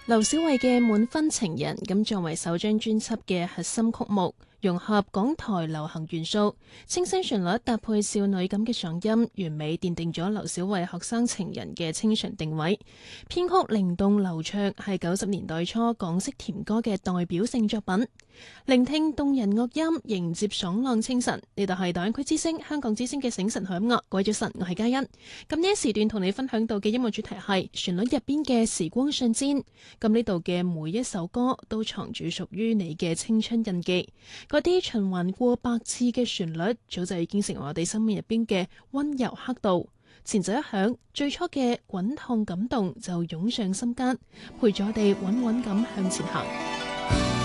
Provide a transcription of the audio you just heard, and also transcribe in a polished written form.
劉小慧嘅《滿分情人》咁作為首張專輯嘅核心曲目，融合港台流行元素，清新旋律搭配少女感嘅嗓音，完美奠定咗劉小慧學生情人嘅清純定位。編曲靈動流暢，係90年代初港式甜歌嘅代表性作品。聆聽動人樂音，迎接爽朗清晨。呢度係大灣區之聲、香港之聲嘅醒晨好音樂。各位早晨，我係嘉欣。咁呢一時段同你分享到嘅音樂主題係旋律入邊嘅時光瞬間。咁呢度嘅每一首歌都藏住屬於你嘅青春印記，嗰啲循環過百次嘅旋律，早就已經成為我哋生命入邊嘅溫柔刻度。前奏一響，最初嘅滾燙感動就湧上心間，陪咗我哋穩穩咁向前行。